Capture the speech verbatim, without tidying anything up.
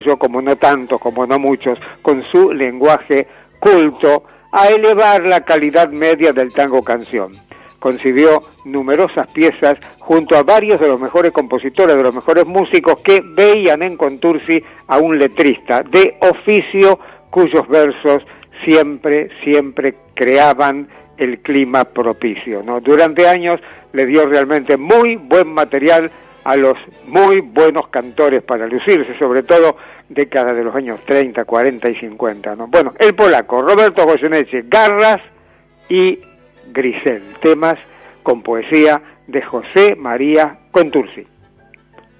contribuyó, como no tantos, como no muchos, con su lenguaje culto, a elevar la calidad media del tango canción. Concibió numerosas piezas junto a varios de los mejores compositores, de los mejores músicos que veían en Contursi a un letrista de oficio cuyos versos siempre, siempre creaban el clima propicio, ¿no? Durante años le dio realmente muy buen material a los muy buenos cantores para lucirse, sobre todo décadas de los años treinta, cuarenta y cincuenta, ¿no? Bueno, el polaco Roberto Goyeneche, Garras y Grisel, temas con poesía de José María Contursi.